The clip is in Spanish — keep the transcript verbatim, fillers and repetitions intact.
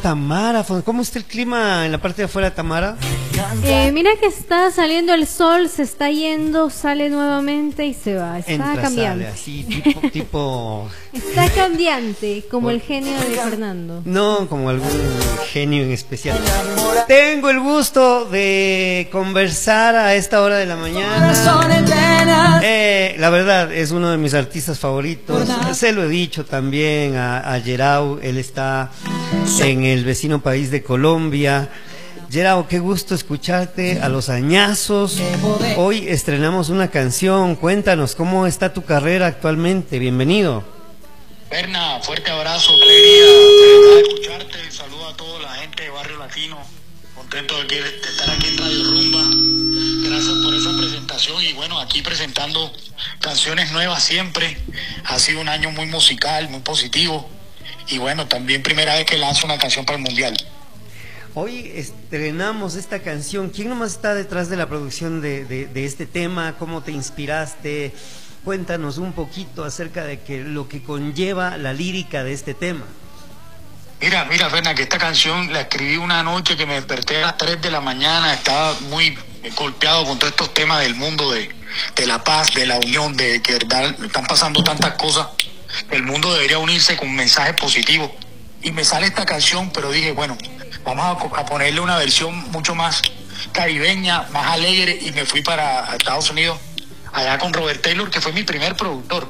Tamara, ¿cómo está el clima en la parte de afuera, Tamara? Eh, mira que está saliendo el sol, se está yendo, sale nuevamente y se va. Está Entra, cambiante. sale, así, tipo, tipo... Está cambiante, como el genio de Fernando. No, como algún genio en especial. Tengo el gusto de conversar a esta hora de la mañana. Eh, la verdad, es uno de mis artistas favoritos. Se lo he dicho también a, a Gerau. Él está en el vecino país de Colombia. Gerau, qué gusto escucharte a los añazos. Hoy estrenamos una canción. Cuéntanos, ¿cómo está tu carrera actualmente? Bienvenido. Berna, fuerte abrazo, qué alegría de escucharte. Saludo a toda la gente de Barrio Latino. Contento de, que, de estar aquí en Radio Rumba. Gracias por esa presentación y bueno, aquí presentando canciones nuevas siempre. Ha sido un año muy musical, muy positivo. Y bueno, también primera vez que lanzo una canción para el Mundial. Hoy estrenamos esta canción. ¿Quién nomás está detrás de la producción de, de, de este tema? ¿Cómo te inspiraste? Cuéntanos un poquito acerca de que, lo que conlleva la lírica de este tema. Mira, mira, Ferna, que esta canción la escribí una noche que me desperté a las tres de la mañana. Estaba muy golpeado con todos estos temas del mundo, de, de la paz, de la unión, de que verdad están pasando tantas cosas. El mundo debería unirse con mensajes positivos. Y me sale esta canción, pero dije, bueno, vamos a, a ponerle una versión mucho más caribeña, más alegre, y me fui para Estados Unidos, allá con Robert Taylor, que fue mi primer productor.